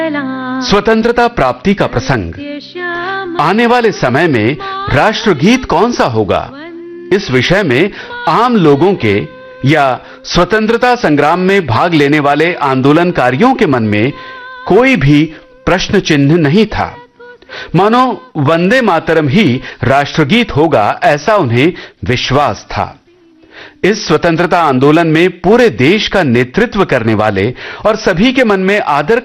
स्वतंत्रता प्राप्ति का प्रसंग, आने वाले समय में राष्ट्रगीत कौन सा होगा, इस विषय में आम लोगों के या स्वतंत्रता संग्राम में भाग लेने वाले आंदोलनकारियों के मन में कोई भी प्रश्न चिन्ह नहीं था। मानो वंदे मातरम ही राष्ट्रगीत होगा, ऐसा उन्हें विश्वास था। इस स्वतंत्रता आंदोलन में पूरे देश का नेतृत्व करने वाले और सभी के मन में आदर